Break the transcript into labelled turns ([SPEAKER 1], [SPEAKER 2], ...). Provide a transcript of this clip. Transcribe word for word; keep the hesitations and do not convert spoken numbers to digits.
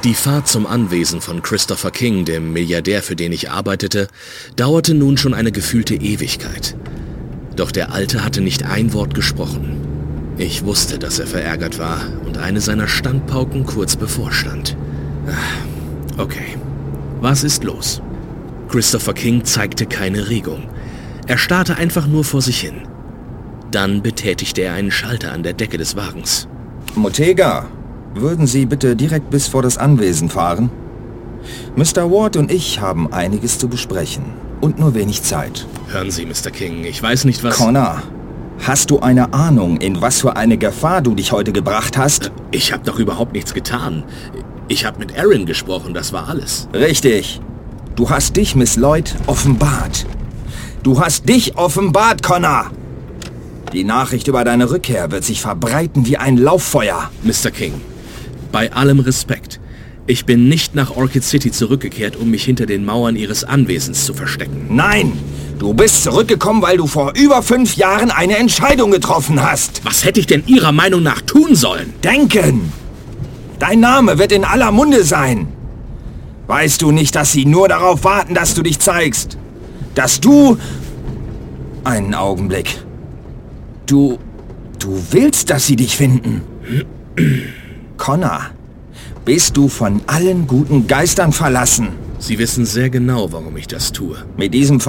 [SPEAKER 1] Die Fahrt zum Anwesen von Christopher King, dem Milliardär, für den ich arbeitete, dauerte nun schon eine gefühlte Ewigkeit. Doch der Alte hatte nicht ein Wort gesprochen. Ich wusste, dass er verärgert war und eine seiner Standpauken kurz bevorstand. Okay, was ist los? Christopher King zeigte keine Regung. Er starrte einfach nur vor sich hin. Dann betätigte er einen Schalter an der Decke des Wagens.
[SPEAKER 2] Motega, würden Sie bitte direkt bis vor das Anwesen fahren? Mister Ward und ich haben einiges zu besprechen und nur wenig Zeit.
[SPEAKER 1] Hören Sie, Mister King, ich weiß nicht, was...
[SPEAKER 2] Connor, hast du eine Ahnung, in was für eine Gefahr du dich heute gebracht hast?
[SPEAKER 1] Ich habe doch überhaupt nichts getan. Ich habe mit Aaron gesprochen, das war alles.
[SPEAKER 2] Richtig. Du hast dich, Miss Lloyd, offenbart. Du hast dich offenbart, Connor! Die Nachricht über deine Rückkehr wird sich verbreiten wie ein Lauffeuer.
[SPEAKER 1] Mister King, bei allem Respekt, ich bin nicht nach Orchid City zurückgekehrt, um mich hinter den Mauern Ihres Anwesens zu verstecken.
[SPEAKER 2] Nein, du bist zurückgekommen, weil du vor über fünf Jahren eine Entscheidung getroffen hast.
[SPEAKER 1] Was hätte ich denn Ihrer Meinung nach tun sollen?
[SPEAKER 2] Denken! Dein Name wird in aller Munde sein. Weißt du nicht, dass sie nur darauf warten, dass du dich zeigst? Dass du... Einen Augenblick. Du... Du willst, dass sie dich finden. Connor, bist du von allen guten Geistern verlassen?
[SPEAKER 1] Sie wissen sehr genau, warum ich das tue.
[SPEAKER 2] Mit diesem